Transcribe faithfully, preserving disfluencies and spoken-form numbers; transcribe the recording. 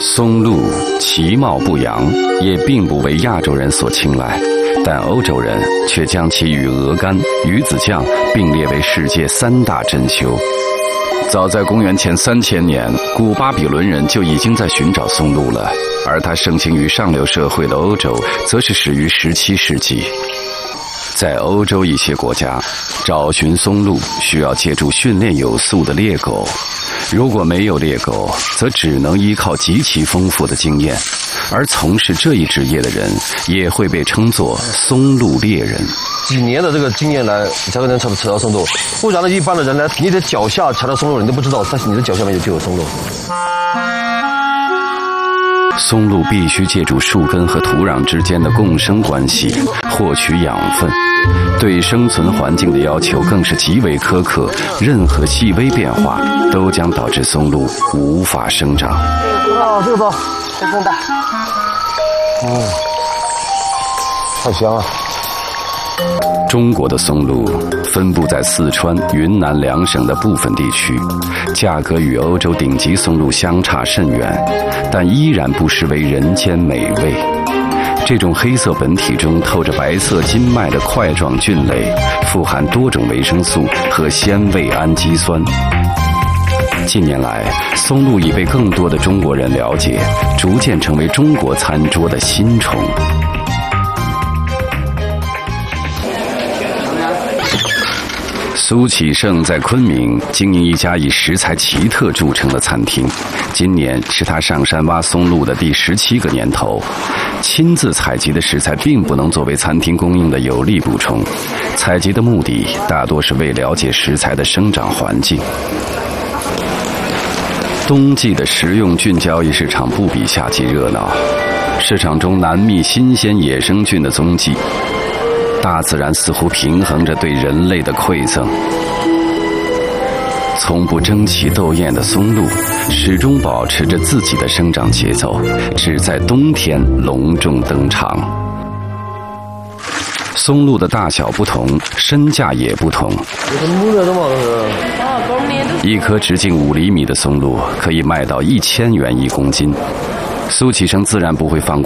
松露其貌不扬，也并不为亚洲人所青睐，但欧洲人却将其与鹅肝、鱼子酱并列为世界三大珍馐。早在公元前三千年，古巴比伦人就已经在寻找松露了，而它盛行于上流社会的欧洲，则是始于十七世纪。在欧洲一些国家，找寻松露需要借助训练有素的猎狗，如果没有猎狗，则只能依靠极其丰富的经验，而从事这一职业的人也会被称作松露猎人。 几年的这个经验来，你才能吃吃到松露。不然呢，一般的人呢，你的脚下踩到松露，你都不知道，但是你的脚下面就有松露。 松露必须借助树根和土壤之间的共生关系获取养分，对生存环境的要求更是极为苛刻，任何细微变化都将导致松露无法生长。 啊，这个走，这更大。嗯，太香了。 中国的松露分布在四川、云南两省的部分地区，价格与欧洲顶级松露相差甚远，但依然不失为人间美味。这种黑色本体中透着白色筋脉的块状菌类，富含多种维生素和鲜味氨基酸。近年来，松露已被更多的中国人了解，逐渐成为中国餐桌的新宠。苏启盛在昆明经营一家以食材奇特著称的餐厅，今年是他上山挖松露的第十七个年头。亲自采集的食材并不能作为餐厅供应的有力补充，采集的目的大多是为了解食材的生长环境。冬季的食用菌交易市场不比夏季热闹，市场中难觅新鲜野生菌的踪迹。大自然似乎平衡着对人类的馈赠。从不争奇斗艳的松露，始终保持着自己的生长节奏，只在冬天隆重登场。松露的大小不同，身价也不同。一颗直径五厘米的松露可以卖到一千元一公斤。苏启盛自然不会放过